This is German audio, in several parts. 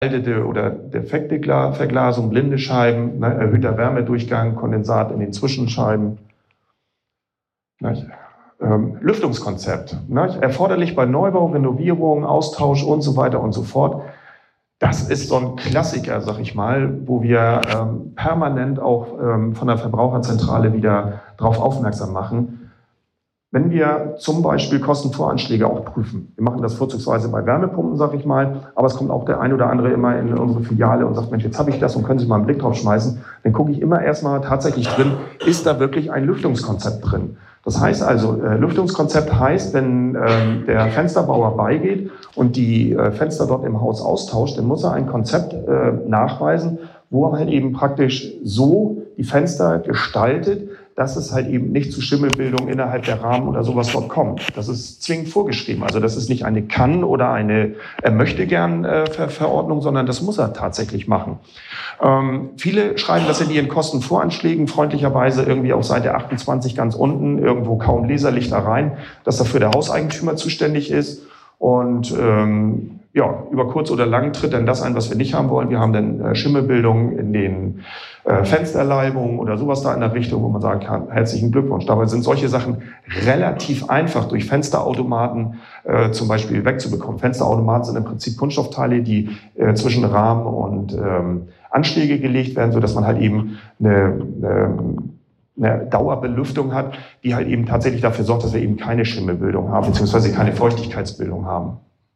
oder defekte Verglasung, blinde Scheiben, ne, erhöhter Wärmedurchgang, Kondensat in den Zwischenscheiben. Ne, Lüftungskonzept, ne, erforderlich bei Neubau, Renovierung, Austausch und so weiter und so fort. Das ist so ein Klassiker, sag ich mal, wo wir permanent auch von der Verbraucherzentrale wieder darauf aufmerksam machen. Wenn wir zum Beispiel Kostenvoranschläge auch prüfen, wir machen das vorzugsweise bei Wärmepumpen, sag ich mal, aber es kommt auch der ein oder andere immer in unsere Filiale und sagt, Mensch, jetzt habe ich das und können Sie mal einen Blick drauf schmeißen, dann gucke ich immer erstmal tatsächlich drin, ist da wirklich ein Lüftungskonzept drin? Das heißt also, Lüftungskonzept heißt, wenn der Fensterbauer beigeht und die Fenster dort im Haus austauscht, dann muss er ein Konzept nachweisen, wo er halt eben praktisch so die Fenster gestaltet, dass es halt eben nicht zu Schimmelbildung innerhalb der Rahmen oder sowas dort kommt. Das ist zwingend vorgeschrieben. Also das ist nicht eine Kann- oder eine Möchtegern-Verordnung, sondern das muss er tatsächlich machen. Viele schreiben das in ihren Kostenvoranschlägen freundlicherweise irgendwie auf Seite 28 ganz unten, irgendwo kaum Laserlicht da rein, dass dafür der Hauseigentümer zuständig ist. Und ja, über kurz oder lang tritt dann das ein, was wir nicht haben wollen. Wir haben dann Schimmelbildung in den Fensterleibungen oder sowas da in der Richtung, wo man sagen kann, herzlichen Glückwunsch. Dabei sind solche Sachen relativ einfach durch Fensterautomaten zum Beispiel wegzubekommen. Fensterautomaten sind im Prinzip Kunststoffteile, die zwischen Rahmen und Anschläge gelegt werden, sodass man halt eben eine Dauerbelüftung hat, die halt eben tatsächlich dafür sorgt, dass wir eben keine Schimmelbildung haben, beziehungsweise keine Feuchtigkeitsbildung haben.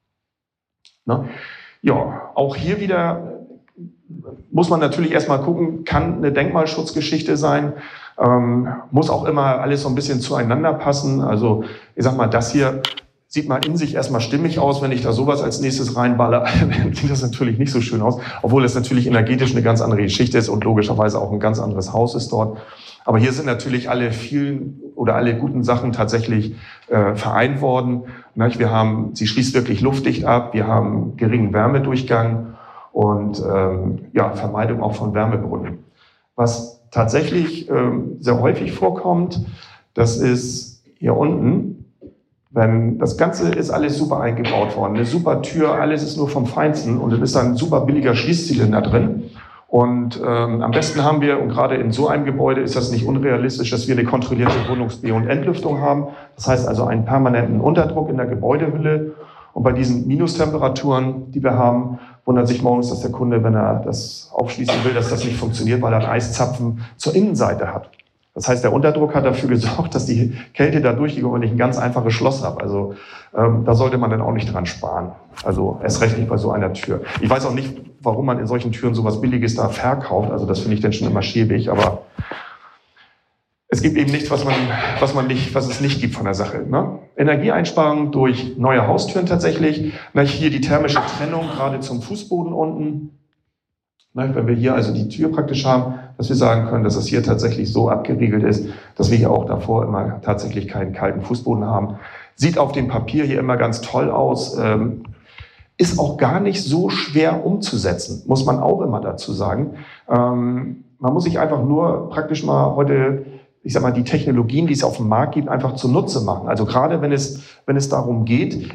Ne? Ja, auch hier wieder muss man natürlich erstmal gucken, kann eine Denkmalschutzgeschichte sein, muss auch immer alles so ein bisschen zueinander passen. Also ich sag mal, das hier sieht mal in sich erstmal stimmig aus. Wenn ich da sowas als nächstes reinballer, sieht das natürlich nicht so schön aus, obwohl es natürlich energetisch eine ganz andere Geschichte ist und logischerweise auch ein ganz anderes Haus ist dort. Aber hier sind natürlich alle guten Sachen tatsächlich vereint worden. Sie schließt wirklich luftdicht ab, wir haben geringen Wärmedurchgang und Vermeidung auch von Wärmebrücken. Was tatsächlich sehr häufig vorkommt, das ist hier unten, wenn das Ganze ist alles super eingebaut worden, eine super Tür, alles ist nur vom Feinsten und es ist dann ein super billiger Schließzylinder drin. Und am besten haben wir, und gerade in so einem Gebäude ist das nicht unrealistisch, dass wir eine kontrollierte Wohnungs-, B- und Entlüftung haben. Das heißt also einen permanenten Unterdruck in der Gebäudehülle. Und bei diesen Minustemperaturen, die wir haben, wundert sich morgens, dass der Kunde, wenn er das aufschließen will, dass das nicht funktioniert, weil er einen Eiszapfen zur Innenseite hat. Das heißt, der Unterdruck hat dafür gesorgt, dass die Kälte da durchgeht und ich ein ganz einfaches Schloss habe. Also da sollte man dann auch nicht dran sparen. Also erst recht nicht bei so einer Tür. Ich weiß auch nicht, warum man in solchen Türen sowas Billiges da verkauft. Also das finde ich dann schon immer schäbig. Aber es gibt eben nichts, was es nicht gibt von der Sache. Ne? Energieeinsparung durch neue Haustüren tatsächlich. Hier die thermische Trennung gerade zum Fußboden unten. Wenn wir hier also die Tür praktisch haben, dass wir sagen können, dass es hier tatsächlich so abgeriegelt ist, dass wir hier auch davor immer tatsächlich keinen kalten Fußboden haben. Sieht auf dem Papier hier immer ganz toll aus, ist auch gar nicht so schwer umzusetzen, muss man auch immer dazu sagen. Man muss sich einfach nur praktisch mal heute, ich sag mal, die Technologien, die es auf dem Markt gibt, einfach zunutze machen. Also gerade wenn es darum geht,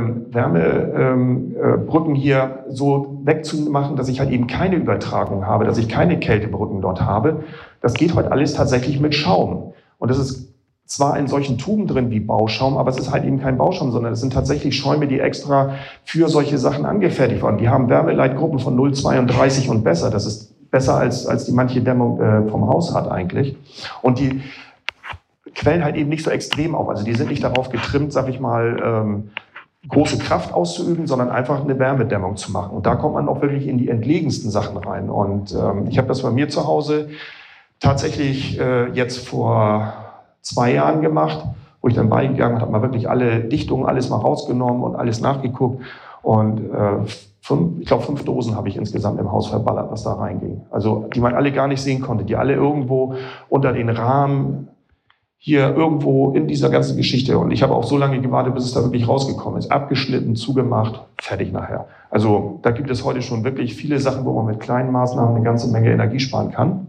Wärmebrücken hier so wegzumachen, dass ich halt eben keine Übertragung habe, dass ich keine Kältebrücken dort habe. Das geht heute alles tatsächlich mit Schaum. Und das ist zwar in solchen Tuben drin wie Bauschaum, aber es ist halt eben kein Bauschaum, sondern es sind tatsächlich Schäume, die extra für solche Sachen angefertigt waren. Die haben Wärmeleitgruppen von 0,32 und besser. Das ist besser als die manche Dämmung vom Haus hat eigentlich. Und die quellen halt eben nicht so extrem auf. Also die sind nicht darauf getrimmt, sag ich mal, große Kraft auszuüben, sondern einfach eine Wärmedämmung zu machen. Und da kommt man auch wirklich in die entlegensten Sachen rein. Und ich habe das bei mir zu Hause tatsächlich jetzt vor 2 Jahren gemacht, wo ich dann beigegangen habe mal wirklich alle Dichtungen, alles mal rausgenommen und alles nachgeguckt. Und ich glaube 5 Dosen habe ich insgesamt im Haus verballert, was da reinging. Also die man alle gar nicht sehen konnte, die alle irgendwo unter den Rahmen hier irgendwo in dieser ganzen Geschichte. Und ich habe auch so lange gewartet, bis es da wirklich rausgekommen ist. Abgeschnitten, zugemacht, fertig nachher. Also da gibt es heute schon wirklich viele Sachen, wo man mit kleinen Maßnahmen eine ganze Menge Energie sparen kann.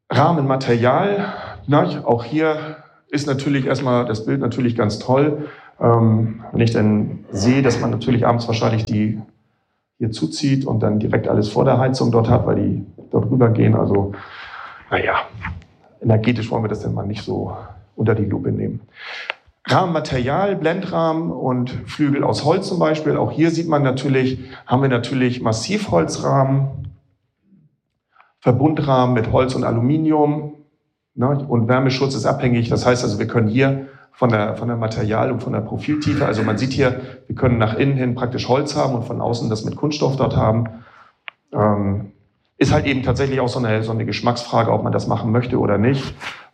Rahmenmaterial, auch hier ist natürlich erstmal das Bild natürlich ganz toll. Wenn ich dann sehe, dass man natürlich abends wahrscheinlich die hier zuzieht und dann direkt alles vor der Heizung dort hat, weil die dort rübergehen. Also, naja, energetisch wollen wir das dann mal nicht so unter die Lupe nehmen. Rahmenmaterial, Blendrahmen und Flügel aus Holz zum Beispiel. Auch hier sieht man natürlich, haben wir natürlich Massivholzrahmen, Verbundrahmen mit Holz und Aluminium, ne? Und Wärmeschutz ist abhängig. Das heißt also, wir können hier von der Material- und von der Profiltiefe, also man sieht hier, wir können nach innen hin praktisch Holz haben und von außen das mit Kunststoff dort haben. Ist halt eben tatsächlich auch so eine Geschmacksfrage, ob man das machen möchte oder nicht.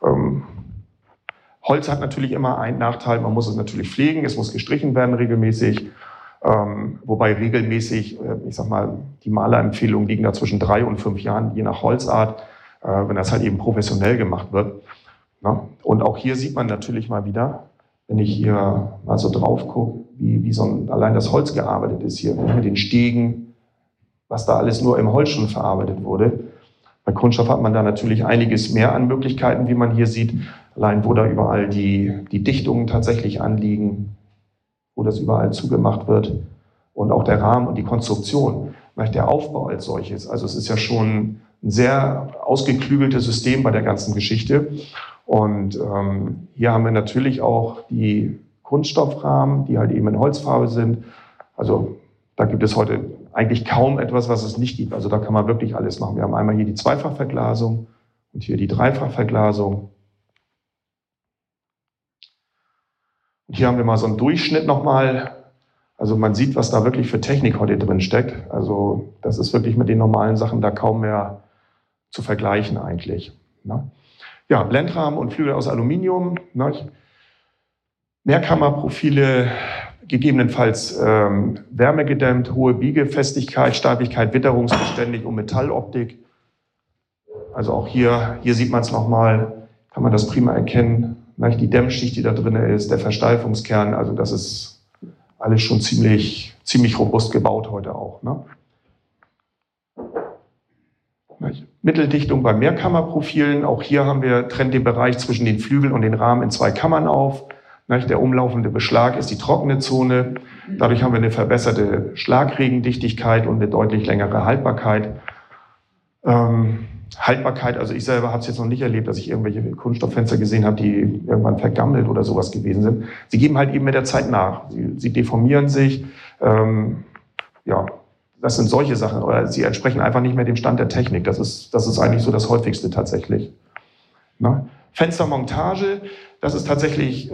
Holz hat natürlich immer einen Nachteil, man muss es natürlich pflegen, es muss gestrichen werden regelmäßig, wobei regelmäßig, ich sag mal, die Malerempfehlungen liegen da zwischen 3 und 5 Jahren, je nach Holzart, wenn das halt eben professionell gemacht wird. Ja? Und auch hier sieht man natürlich mal wieder, wenn ich hier mal so drauf gucke, wie allein das Holz gearbeitet ist hier, mit den Stegen, was da alles nur im Holz schon verarbeitet wurde. Bei Kunststoff hat man da natürlich einiges mehr an Möglichkeiten, wie man hier sieht. Allein wo da überall die Dichtungen tatsächlich anliegen, wo das überall zugemacht wird. Und auch der Rahmen und die Konstruktion, der Aufbau als solches. Also es ist ja schon ein sehr ausgeklügeltes System bei der ganzen Geschichte. Und hier haben wir natürlich auch die Kunststoffrahmen, die halt eben in Holzfarbe sind. Also da gibt es heute eigentlich kaum etwas, was es nicht gibt. Also da kann man wirklich alles machen. Wir haben einmal hier die Zweifachverglasung und hier die Dreifachverglasung. Und hier haben wir mal so einen Durchschnitt nochmal. Also man sieht, was da wirklich für Technik heute drin steckt. Also das ist wirklich mit den normalen Sachen da kaum mehr zu vergleichen eigentlich. Ne? Ja, Blendrahmen und Flügel aus Aluminium. Ne? Mehrkammerprofile, gegebenenfalls wärmegedämmt, hohe Biegefestigkeit, Steifigkeit, witterungsbeständig und Metalloptik. Also auch hier sieht man es nochmal, kann man das prima erkennen. Ne? Die Dämmschicht, die da drin ist, der Versteifungskern, also das ist alles schon ziemlich robust gebaut heute auch. Ne? Mitteldichtung bei Mehrkammerprofilen. Auch hier trennt den Bereich zwischen den Flügeln und den Rahmen in 2 Kammern auf. Der umlaufende Beschlag ist die trockene Zone. Dadurch haben wir eine verbesserte Schlagregendichtigkeit und eine deutlich längere Haltbarkeit. Haltbarkeit, also ich selber habe es jetzt noch nicht erlebt, dass ich irgendwelche Kunststofffenster gesehen habe, die irgendwann vergammelt oder sowas gewesen sind. Sie geben halt eben mit der Zeit nach. Sie deformieren sich. Ja, das sind solche Sachen. Oder sie entsprechen einfach nicht mehr dem Stand der Technik. Das ist eigentlich so das Häufigste tatsächlich. Na? Fenstermontage, das ist tatsächlich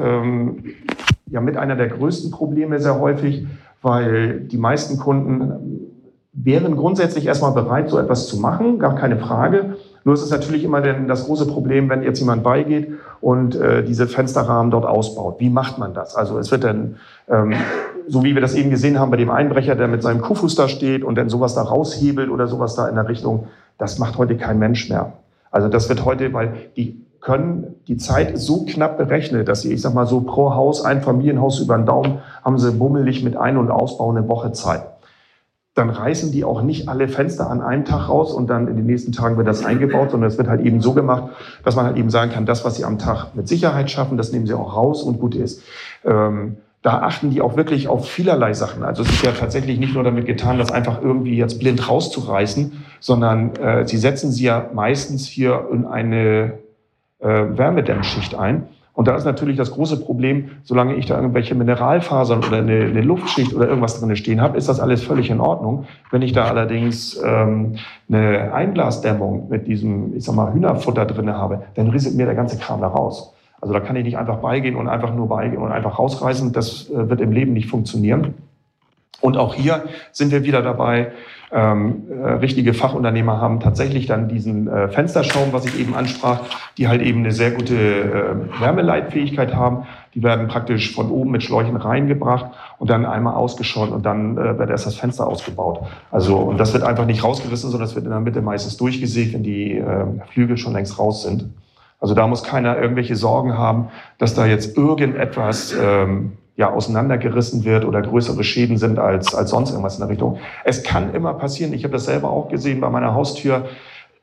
mit einer der größten Probleme sehr häufig, weil die meisten Kunden wären grundsätzlich erstmal bereit, so etwas zu machen, gar keine Frage. Nur ist es natürlich immer das große Problem, wenn jetzt jemand beigeht und diese Fensterrahmen dort ausbaut. Wie macht man das? Also es wird dann, so wie wir das eben gesehen haben bei dem Einbrecher, der mit seinem Kuhfuß da steht und dann sowas da raushebelt oder sowas da in der Richtung, das macht heute kein Mensch mehr. Also das wird heute, weil die Zeit ist so knapp berechnet, dass sie, ich sag mal so pro Haus, ein Familienhaus über den Daumen, haben sie bummelig mit Ein- und Ausbau eine Woche Zeit. Dann reißen die auch nicht alle Fenster an einem Tag raus und dann in den nächsten Tagen wird das eingebaut, sondern es wird halt eben so gemacht, dass man halt eben sagen kann, das, was sie am Tag mit Sicherheit schaffen, das nehmen sie auch raus und gut ist. Da achten die auch wirklich auf vielerlei Sachen. Also es ist ja tatsächlich nicht nur damit getan, das einfach irgendwie jetzt blind rauszureißen, sondern sie setzen sie ja meistens hier in eine Wärmedämmschicht ein. Und da ist natürlich das große Problem, solange ich da irgendwelche Mineralfasern oder eine Luftschicht oder irgendwas drin stehen habe, ist das alles völlig in Ordnung. Wenn ich da allerdings eine Einglasdämmung mit diesem, ich sag mal, Hühnerfutter drin habe, dann rieselt mir der ganze Kram da raus. Also da kann ich nicht einfach beigehen und einfach rausreißen. Das wird im Leben nicht funktionieren. Und auch hier sind wir wieder dabei, richtige Fachunternehmer haben tatsächlich dann diesen Fensterschaum, was ich eben ansprach, die halt eben eine sehr gute Wärmeleitfähigkeit haben. Die werden praktisch von oben mit Schläuchen reingebracht und dann einmal ausgeschoren und dann wird erst das Fenster ausgebaut. Also, und das wird einfach nicht rausgerissen, sondern es wird in der Mitte meistens durchgesägt, wenn die Flügel schon längst raus sind. Also da muss keiner irgendwelche Sorgen haben, dass da jetzt irgendetwas auseinandergerissen wird oder größere Schäden sind als sonst irgendwas in der Richtung. Es kann immer passieren, ich habe das selber auch gesehen bei meiner Haustür,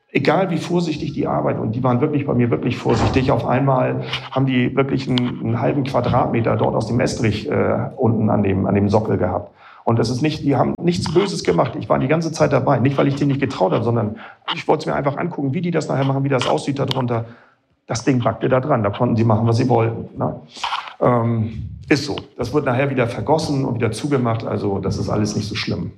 egal wie vorsichtig die arbeiten, und die waren wirklich bei mir wirklich vorsichtig, auf einmal haben die wirklich einen halben Quadratmeter dort aus dem Estrich unten an dem Sockel gehabt. Und das ist nicht, die haben nichts Böses gemacht. Ich war die ganze Zeit dabei. Nicht, weil ich denen nicht getraut habe, sondern ich wollte es mir einfach angucken, wie die das nachher machen, wie das aussieht darunter. Das Ding packte da dran. Da konnten sie machen, was sie wollten. Ne? Ist so. Das wird nachher wieder vergossen und wieder zugemacht. Also das ist alles nicht so schlimm.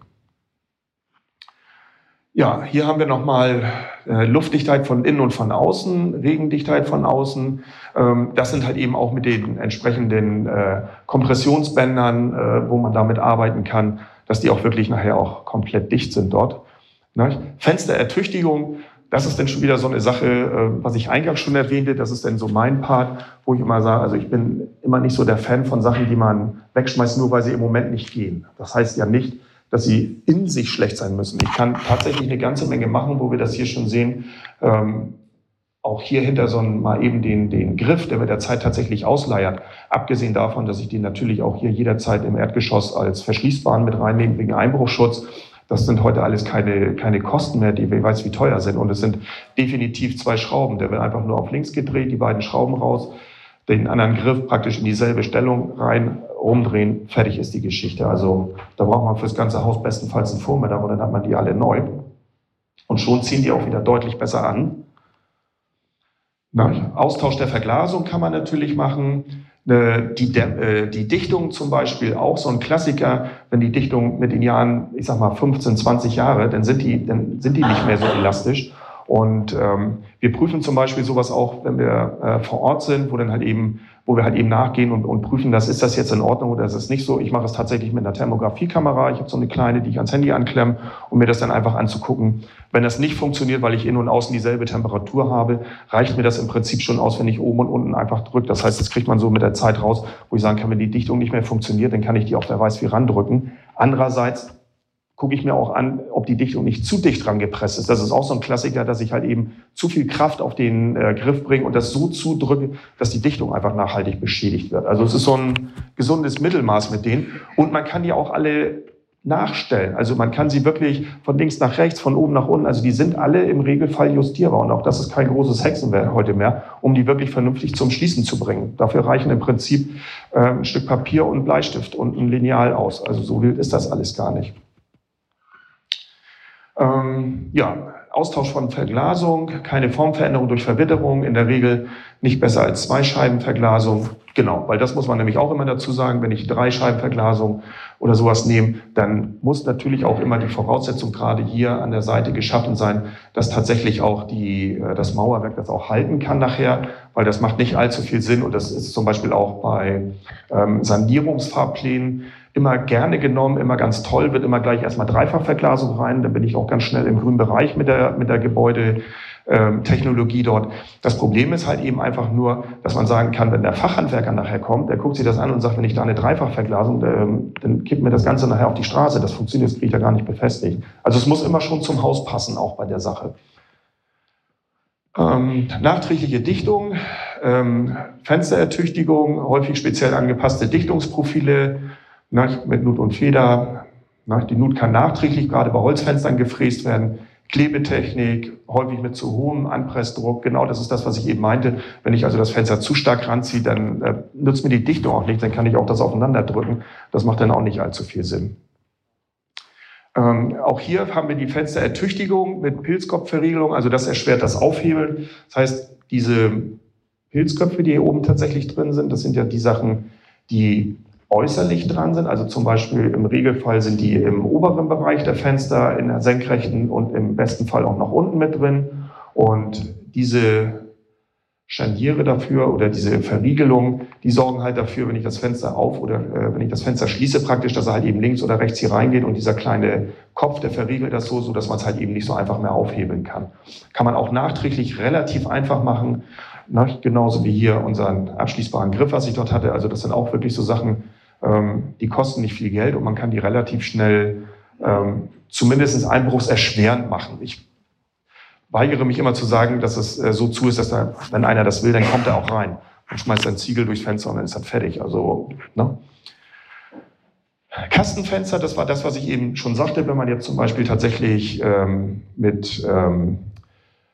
Ja, hier haben wir nochmal Luftdichtheit von innen und von außen, Regendichtheit von außen. Das sind halt eben auch mit den entsprechenden Kompressionsbändern, wo man damit arbeiten kann, dass die auch wirklich nachher auch komplett dicht sind dort. Ne? Fensterertüchtigung, das ist dann schon wieder so eine Sache, was ich eingangs schon erwähnte. Das ist dann so mein Part, wo ich immer sage, also ich bin immer nicht so der Fan von Sachen, die man wegschmeißt, nur weil sie im Moment nicht gehen. Das heißt ja nicht, dass sie in sich schlecht sein müssen. Ich kann tatsächlich eine ganze Menge machen, wo wir das hier schon sehen. Auch hier hinter so mal eben den Griff, der mit der Zeit tatsächlich ausleiert. Abgesehen davon, dass ich den natürlich auch hier jederzeit im Erdgeschoss als verschließbaren mit reinnehme wegen Einbruchschutz. Das sind heute alles keine Kosten mehr, die wer weiß wie teuer sind. Und es sind definitiv 2 Schrauben. Der wird einfach nur auf links gedreht, die beiden Schrauben raus, den anderen Griff praktisch in dieselbe Stellung rein, rumdrehen, fertig ist die Geschichte. Also da braucht man fürs ganze Haus bestenfalls einen Vormittag und dann hat man die alle neu. Und schon ziehen die auch wieder deutlich besser an. Austausch der Verglasung kann man natürlich machen. Die Dichtung zum Beispiel auch so ein Klassiker, wenn die Dichtung mit den Jahren, ich sag mal 15, 20 Jahre, dann sind die nicht mehr so elastisch. Und wir prüfen zum Beispiel sowas auch, wenn wir vor Ort sind, wo wir halt eben nachgehen und prüfen, ist das jetzt in Ordnung oder ist es nicht so. Ich mache es tatsächlich mit einer Thermografiekamera. Ich habe so eine kleine, die ich ans Handy anklemme, um mir das dann einfach anzugucken. Wenn das nicht funktioniert, weil ich innen und außen dieselbe Temperatur habe, reicht mir das im Prinzip schon aus, wenn ich oben und unten einfach drücke. Das heißt, das kriegt man so mit der Zeit raus, wo ich sagen kann, wenn die Dichtung nicht mehr funktioniert, dann kann ich die auf wer weiß wie randrücken. Andererseits gucke ich mir auch an, ob die Dichtung nicht zu dicht rangepresst ist. Das ist auch so ein Klassiker, dass ich halt eben zu viel Kraft auf den Griff bringe und das so zudrücke, dass die Dichtung einfach nachhaltig beschädigt wird. Also es ist so ein gesundes Mittelmaß mit denen. Und man kann die auch alle nachstellen. Also man kann sie wirklich von links nach rechts, von oben nach unten, also die sind alle im Regelfall justierbar. Und auch das ist kein großes Hexenwerk heute mehr, um die wirklich vernünftig zum Schließen zu bringen. Dafür reichen im Prinzip ein Stück Papier und ein Bleistift und ein Lineal aus. Also so wild ist das alles gar nicht. Austausch von Verglasung, keine Formveränderung durch Verwitterung, in der Regel nicht besser als 2 Scheibenverglasung. Genau, weil das muss man nämlich auch immer dazu sagen, wenn ich 3 Scheibenverglasung oder sowas nehme, dann muss natürlich auch immer die Voraussetzung gerade hier an der Seite geschaffen sein, dass tatsächlich auch das Mauerwerk das auch halten kann nachher, weil das macht nicht allzu viel Sinn und das ist zum Beispiel auch bei Sanierungsfahrplänen immer gerne genommen, immer ganz toll, wird immer gleich erstmal Dreifachverglasung rein, dann bin ich auch ganz schnell im grünen Bereich mit der Gebäudetechnologie dort. Das Problem ist halt eben einfach nur, dass man sagen kann, wenn der Fachhandwerker nachher kommt, der guckt sich das an und sagt, wenn ich da eine Dreifachverglasung, dann kippt mir das Ganze nachher auf die Straße, das funktioniert, das kriege ich ja gar nicht befestigt. Also es muss immer schon zum Haus passen, auch bei der Sache. Nachträgliche Dichtung, Fensterertüchtigung, häufig speziell angepasste Dichtungsprofile, mit Nut und Feder. Die Nut kann nachträglich gerade bei Holzfenstern gefräst werden. Klebetechnik, häufig mit zu hohem Anpressdruck. Genau das ist das, was ich eben meinte. Wenn ich also das Fenster zu stark ranziehe, dann nutzt mir die Dichtung auch nicht. Dann kann ich auch das aufeinander drücken. Das macht dann auch nicht allzu viel Sinn. Auch hier haben wir die Fensterertüchtigung mit Pilzkopfverriegelung. Also das erschwert das Aufhebeln. Das heißt, diese Pilzköpfe, die hier oben tatsächlich drin sind, das sind ja die Sachen, die äußerlich dran sind. Also zum Beispiel im Regelfall sind die im oberen Bereich der Fenster, in der senkrechten und im besten Fall auch noch unten mit drin. Und diese Scharniere dafür oder diese Verriegelung, die sorgen halt dafür, wenn ich das Fenster wenn ich das Fenster schließe praktisch, dass er halt eben links oder rechts hier reingeht und dieser kleine Kopf, der verriegelt das so, dass man es halt eben nicht so einfach mehr aufhebeln kann. Kann man auch nachträglich relativ einfach machen, genauso wie hier unseren abschließbaren Griff, was ich dort hatte. Also das sind auch wirklich so Sachen, die kosten nicht viel Geld und man kann die relativ schnell zumindest einbruchserschwerend machen. Ich weigere mich immer zu sagen, dass es so zu ist, dass wenn einer das will, dann kommt er auch rein und schmeißt einen Ziegel durchs Fenster und dann ist das fertig. Also, Kastenfenster, das war das, was ich eben schon sagte, wenn man jetzt zum Beispiel tatsächlich mit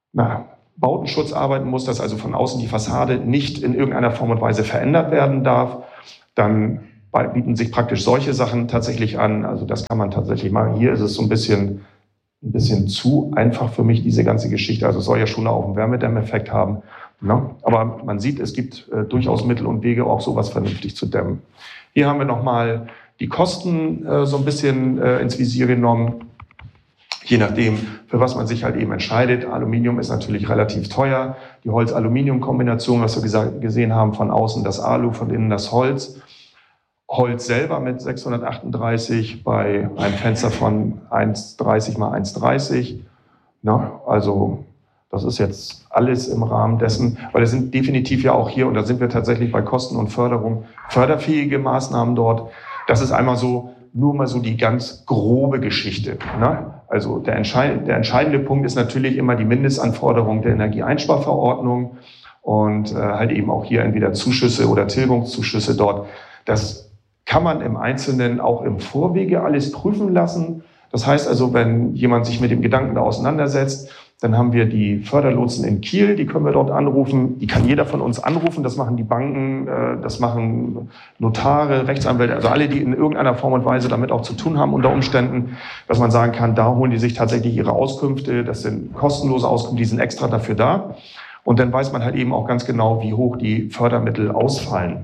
Bautenschutz arbeiten muss, dass also von außen die Fassade nicht in irgendeiner Form und Weise verändert werden darf, dann bieten sich praktisch solche Sachen tatsächlich an. Also das kann man tatsächlich machen. Hier ist es so ein bisschen zu einfach für mich, diese ganze Geschichte. Also es soll ja schon auch einen Wärmedämmeffekt haben. Ne? Aber man sieht, es gibt durchaus Mittel und Wege, auch sowas vernünftig zu dämmen. Hier haben wir nochmal die Kosten so ein bisschen ins Visier genommen. Je nachdem, für was man sich halt eben entscheidet. Aluminium ist natürlich relativ teuer. Die Holz-Aluminium-Kombination, was wir gesehen haben, von außen das Alu, von innen das Holz. Holz selber mit 638 bei einem Fenster von 1,30 mal 1,30. Na, also das ist jetzt alles im Rahmen dessen, weil es sind definitiv ja auch hier, und da sind wir tatsächlich bei Kosten und Förderung, förderfähige Maßnahmen dort. Das ist einmal so, nur mal so die ganz grobe Geschichte. Ne? Also der entscheidende Punkt ist natürlich immer die Mindestanforderung der Energieeinsparverordnung und halt eben auch hier entweder Zuschüsse oder Tilgungszuschüsse dort. Das kann man im Einzelnen auch im Vorwege alles prüfen lassen. Das heißt also, wenn jemand sich mit dem Gedanken da auseinandersetzt, dann haben wir die Förderlotsen in Kiel, die können wir dort anrufen. Die kann jeder von uns anrufen, das machen die Banken, das machen Notare, Rechtsanwälte, also alle, die in irgendeiner Form und Weise damit auch zu tun haben unter Umständen, dass man sagen kann, da holen die sich tatsächlich ihre Auskünfte, das sind kostenlose Auskünfte, die sind extra dafür da. Und dann weiß man halt eben auch ganz genau, wie hoch die Fördermittel ausfallen.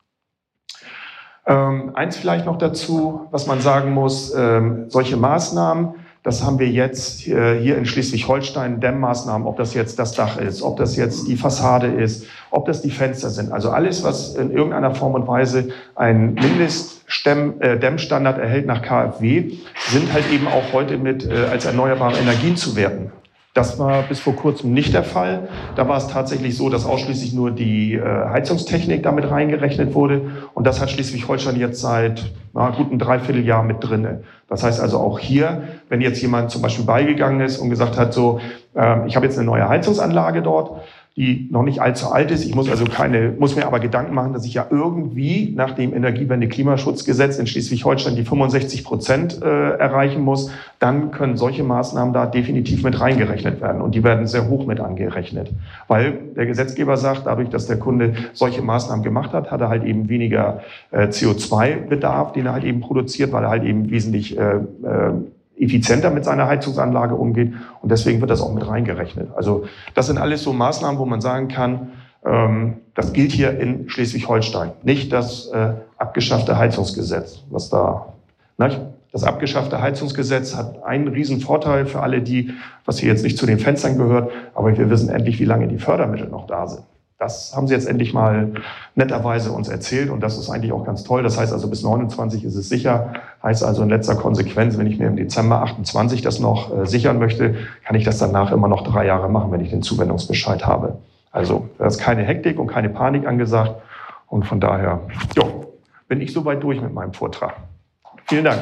Eins vielleicht noch dazu, was man sagen muss, solche Maßnahmen, das haben wir jetzt hier in Schleswig-Holstein, Dämmmaßnahmen, ob das jetzt das Dach ist, ob das jetzt die Fassade ist, ob das die Fenster sind. Also alles, was in irgendeiner Form und Weise einen Mindestdämmstandard erhält nach KfW, sind halt eben auch heute mit als erneuerbare Energien zu werten. Das war bis vor kurzem nicht der Fall. Da war es tatsächlich so, dass ausschließlich nur die Heizungstechnik damit reingerechnet wurde. Und das hat Schleswig-Holstein jetzt seit guten Dreivierteljahr mit drinne. Das heißt also auch hier, wenn jetzt jemand zum Beispiel beigegangen ist und gesagt hat, so, ich habe jetzt eine neue Heizungsanlage dort, die noch nicht allzu alt ist. Ich muss mir aber Gedanken machen, dass ich ja irgendwie nach dem Energiewende-Klimaschutzgesetz in Schleswig-Holstein die 65% erreichen muss. Dann können solche Maßnahmen da definitiv mit reingerechnet werden. Und die werden sehr hoch mit angerechnet. Weil der Gesetzgeber sagt, dadurch, dass der Kunde solche Maßnahmen gemacht hat, hat er halt eben weniger CO2-Bedarf, den er halt eben produziert, weil er halt eben wesentlich effizienter mit seiner Heizungsanlage umgeht und deswegen wird das auch mit reingerechnet. Also das sind alles so Maßnahmen, wo man sagen kann, das gilt hier in Schleswig-Holstein, nicht das abgeschaffte Heizungsgesetz, das abgeschaffte Heizungsgesetz hat einen riesen Vorteil für alle die, was hier jetzt nicht zu den Fenstern gehört, aber wir wissen endlich, wie lange die Fördermittel noch da sind. Das haben sie jetzt endlich mal netterweise uns erzählt und das ist eigentlich auch ganz toll. Das heißt also, bis 29 ist es sicher. Heißt also in letzter Konsequenz, wenn ich mir im Dezember 28 das noch sichern möchte, kann ich das danach immer noch 3 Jahre machen, wenn ich den Zuwendungsbescheid habe. Also da ist keine Hektik und keine Panik angesagt und von daher bin ich soweit durch mit meinem Vortrag. Vielen Dank.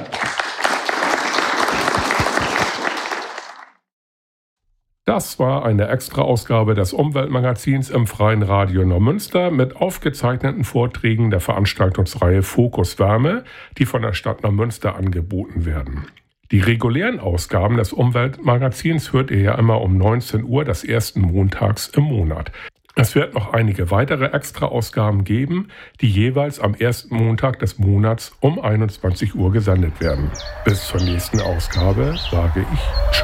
Das war eine Extra-Ausgabe des Umweltmagazins im Freien Radio Neumünster mit aufgezeichneten Vorträgen der Veranstaltungsreihe Fokus Wärme, die von der Stadt Neumünster angeboten werden. Die regulären Ausgaben des Umweltmagazins hört ihr ja immer um 19 Uhr des ersten Montags im Monat. Es wird noch einige weitere Extra-Ausgaben geben, die jeweils am ersten Montag des Monats um 21 Uhr gesendet werden. Bis zur nächsten Ausgabe sage ich Ciao.